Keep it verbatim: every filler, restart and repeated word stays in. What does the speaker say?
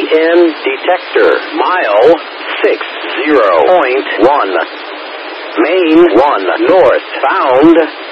N detector. Mile sixty point one. Main one northbound.